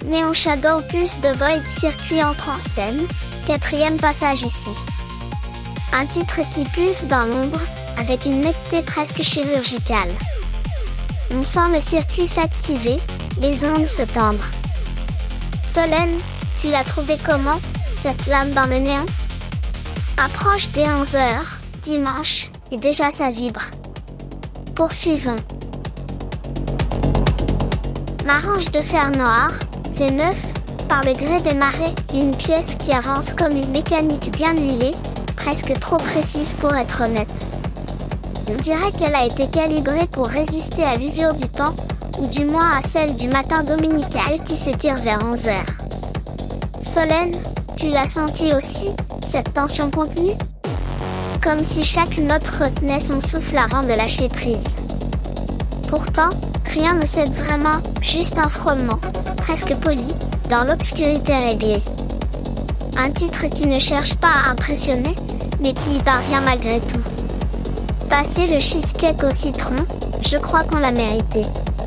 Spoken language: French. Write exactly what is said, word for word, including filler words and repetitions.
Neon Shadow Pulse de Void Circuit entre en scène, quatrième passage ici. Un titre qui pulse dans l'ombre, avec une netteté presque chirurgicale. On sent le circuit s'activer, les ondes se tendre. Solène, tu l'as trouvé comment, cette lame dans le néon? Approche des onze heures, dimanche, et déjà ça vibre. Poursuivons. Marange de fer noir, V neuf, par le gré des marées, une pièce qui avance comme une mécanique bien huilée, presque trop précise pour être honnête. On dirait qu'elle a été calibrée pour résister à l'usure du temps, ou du moins à celle du matin dominical qui s'étire vers onze heures. Solène, tu l'as senti aussi, cette tension contenue? Comme si chaque note retenait son souffle avant de lâcher prise. Pourtant, rien ne cède vraiment, juste un frôlement, presque poli, dans l'obscurité réglée. Un titre qui ne cherche pas à impressionner, mais qui y parvient malgré tout. Passer le cheesecake au citron, je crois qu'on l'a mérité.